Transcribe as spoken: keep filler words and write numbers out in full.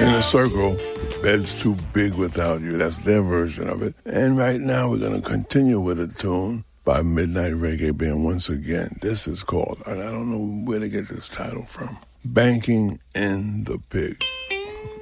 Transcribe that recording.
In a Circle, Bed's Too Big Without You. That's their version of it. And right now we're going to continue with a tune by Midnight Reggae Band once again. This is called, and I don't know where to get this title from, Banking in the Pig.